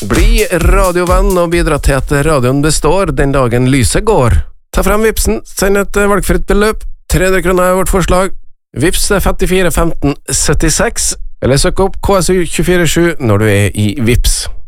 Bli radiovenn og bidra til at radioen består den dagen lyset går. Ta frem Vipsen, send et valgfritt beløp. 300 kroner er vårt forslag. Vips 54 15 76, eller søk opp KSU 247 når du er i Vips.